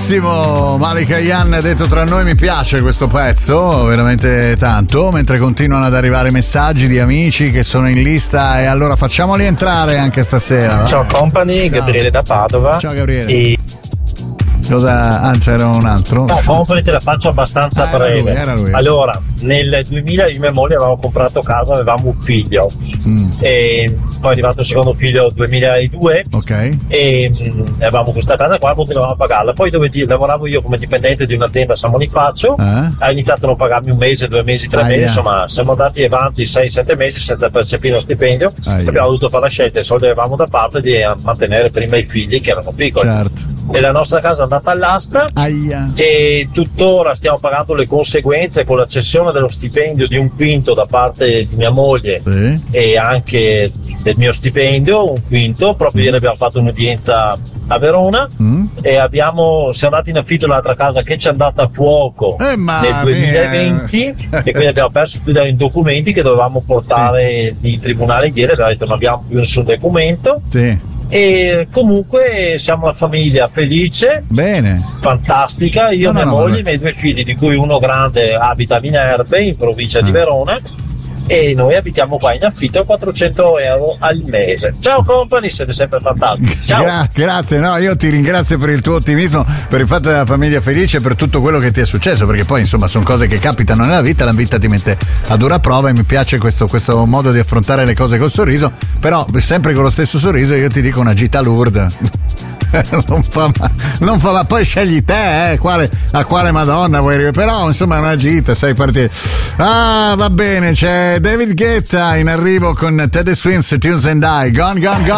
Bellissimo, Malika Yan, detto tra noi, mi piace questo pezzo veramente tanto, mentre continuano ad arrivare messaggi di amici che sono in lista, e allora facciamoli entrare anche stasera. Ciao company, ciao. Gabriele da Padova. Ciao Gabriele. Cosa? Ah, c'era un altro? No, company te la faccio abbastanza breve. Era lui. Allora, nel 2000 io e mia moglie avevamo comprato casa, avevamo un figlio. E poi è arrivato il secondo figlio nel 2002. Ok. E avevamo questa casa qua, continuavamo a pagarla. Poi lavoravo io come dipendente di un'azienda a San Bonifacio. Ha iniziato a non pagarmi un mese, 2 mesi, 3 mesi, insomma siamo andati avanti 6-7 mesi senza percepire lo stipendio. Abbiamo dovuto fare la scelta, i soldi avevamo da parte di mantenere prima i figli che erano piccoli. Certo. E la nostra casa è andata all'asta e tuttora stiamo pagando le conseguenze con la cessione dello stipendio di 1/5 da parte di mia moglie, e anche del mio stipendio 1/5. Proprio ieri abbiamo fatto un'udienza a Verona e siamo andati in affitto nell'altra casa che ci è andata a fuoco nel 2020 e quindi abbiamo perso più dei documenti che dovevamo portare in tribunale ieri. Abbiamo detto non abbiamo più nessun documento. E comunque siamo una famiglia felice, fantastica, io, mia moglie, i miei 2 figli, di cui uno grande abita a Minerve in provincia di Verona, e noi abitiamo qua in affitto a 400 euro al mese. Ciao company, siete sempre fantastici. Ciao. Grazie, no, io ti ringrazio per il tuo ottimismo, per il fatto della famiglia felice e per tutto quello che ti è successo, perché poi insomma sono cose che capitano nella vita, la vita ti mette a dura prova, e mi piace questo modo di affrontare le cose col sorriso, però sempre con lo stesso sorriso io ti dico una gita a Lourdes. non fa ma poi scegli te a quale Madonna vuoi arrivare, però insomma è una gita, sai partire. Va bene, c'è David Guetta in arrivo con Teddy Swims, Tunes and I, Gone Gone Gone.